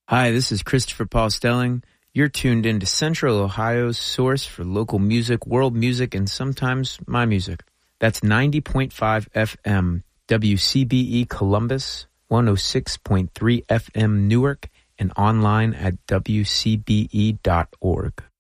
Hi, this is Christopher Paul Stelling. You're tuned into Central Ohio's source for local music, world music, and sometimes my music. That's 90.5 FM, WCBE Columbus, 106.3 FM Newark, and online at wcbe.org.